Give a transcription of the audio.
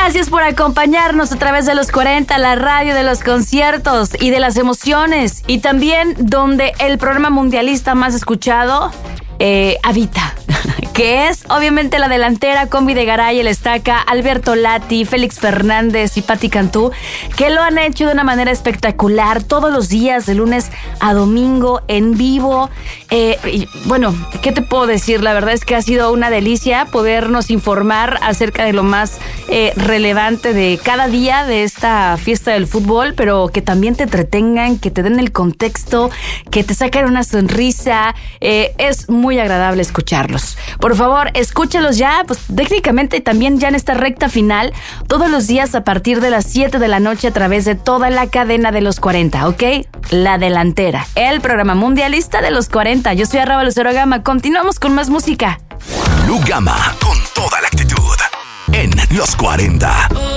Gracias por acompañarnos a través de los 40, la radio de los conciertos y de las emociones. Y también donde el programa mundialista más escuchado habita, que es obviamente la delantera con Videgaray, el Estaca, Alberto Lati, Félix Fernández y Pati Cantú, que lo han hecho de una manera espectacular todos los días, de lunes a domingo, en vivo. Y bueno, ¿qué te puedo decir? La verdad es que ha sido una delicia podernos informar acerca de lo más relevante de cada día de esta fiesta del fútbol, pero que también te entretengan, que te den el contexto, que te saquen una sonrisa. Es muy agradable escucharlos. Por favor, escúchalos ya, pues técnicamente también ya en esta recta final, todos los días a partir de las 7 de la noche a través de toda la cadena de los 40, ¿ok? La delantera, el programa mundialista de los 40. Yo soy Arraba Lucero Gama. Continuamos con más música. Lu Gama, con toda la actitud, en los 40.